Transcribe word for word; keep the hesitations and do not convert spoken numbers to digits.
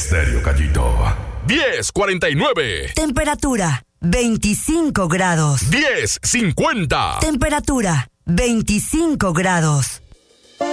Estéreo Gallito. diez cuarenta y nueve. Temperatura veinticinco grados. diez cincuenta. Temperatura veinticinco grados.